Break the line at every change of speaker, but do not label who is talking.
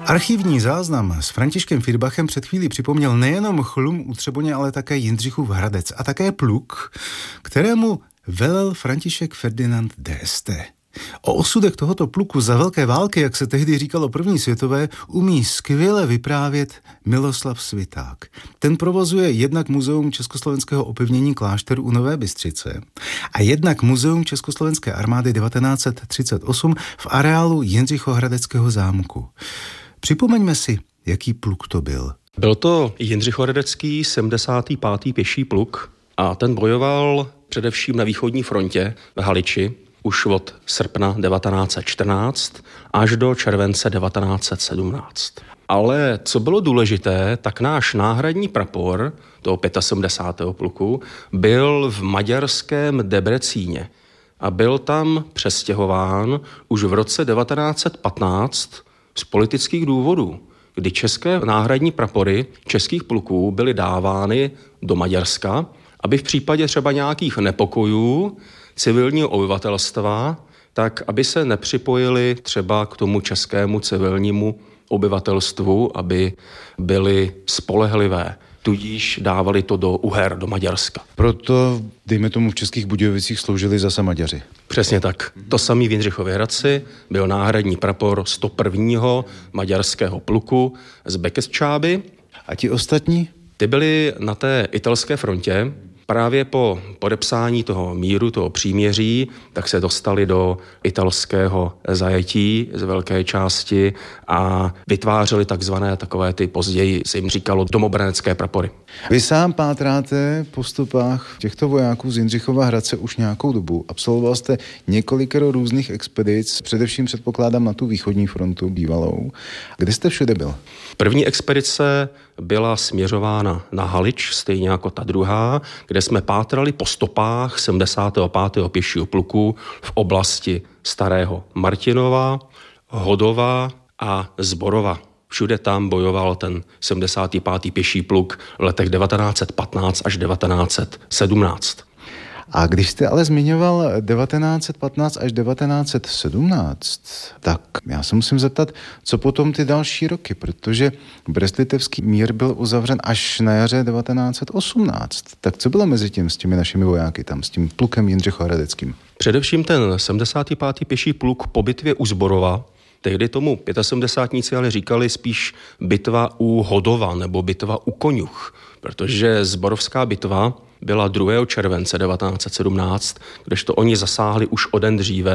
Archivní záznam s Františkem Firbachem před chvílí připomněl nejenom Chlum u Třeboně, ale také Jindřichův Hradec a také pluk, kterému velel František Ferdinand d'Este. O osudech tohoto pluku za velké války, jak se tehdy říkalo první světové, umí skvěle vyprávět Miloslav Sviták. Ten provozuje jednak Muzeum československého opevnění klášteru u Nové Bystřice a jednak Muzeum Československé armády 1938 v areálu Jindřichohradeckého zámku. Připomeňme si, jaký pluk to byl.
Byl to Jindřichohradecký 75. pěší pluk a ten bojoval především na východní frontě v Haliči už od srpna 1914 až do července 1917. Ale co bylo důležité, tak náš náhradní prapor toho 75. pluku byl v maďarském Debrecíně a byl tam přestěhován už v roce 1915 z politických důvodů, kdy české náhradní prapory českých pluků byly dávány do Maďarska, aby v případě třeba nějakých nepokojů civilního obyvatelstva, tak aby se nepřipojili třeba k tomu českému civilnímu obyvatelstvu, aby byly spolehlivé. Tudíž dávali to do Uher, do Maďarska.
Proto, dejme tomu, v Českých Budějovicích sloužili zase Maďaři.
Přesně tak. To samý v Jindřichově Hradci byl náhradní prapor 101. maďarského pluku z Bekesčáby.
A ti ostatní?
Ty byli na té italské frontě. Právě po podepsání toho míru, toho příměří, tak se dostali do italského zajetí z velké části a vytvářeli takzvané takové ty později se jim říkalo domobranecké prapory.
Vy sám pátráte po stopách těchto vojáků z Jindřichova Hradce už nějakou dobu. Absolvoval jste několikero různých expedic, především předpokládám na tu východní frontu bývalou. Kde jste všude byl?
První expedice byla směřována na Halič, stejně jako ta druhá, kde jsme pátrali po stopách 75. pěšího pluku v oblasti Starého Martinova, Hodova a Zborova. Všude tam bojoval ten 75. pěší pluk v letech 1915 až 1917.
A když jste ale zmiňoval 1915 až 1917, tak já se musím zeptat, co potom ty další roky, protože Brest-Litevský mír byl uzavřen až na jaře 1918. Tak co bylo mezi tím s těmi našimi vojáky tam, s tím plukem Jindřichohradeckým?
Především ten 75. pěší pluk po bitvě u Zborova, tehdy tomu 75níci ale říkali spíš bitva u Hodova nebo bitva u Koňuch, protože Zborovská bitva byla 2. července 1917, kdežto oni zasáhli už o den dříve